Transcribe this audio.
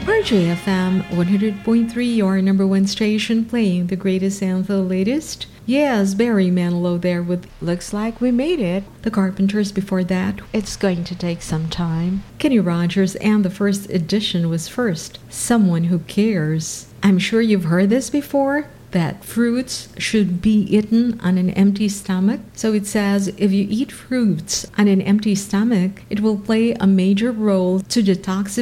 RJFM 100.3, your number one station, playing the greatest and the latest. Yes, Barry Manilow there with Looks Like We Made It. The Carpenters before that, It's Going to Take Some Time. Kenny Rogers, and the first edition was first, Someone Who Cares. I'm sure you've heard this before, that fruits should be eaten on an empty stomach. So it says if you eat fruits on an empty stomach, it will play a major role to detoxify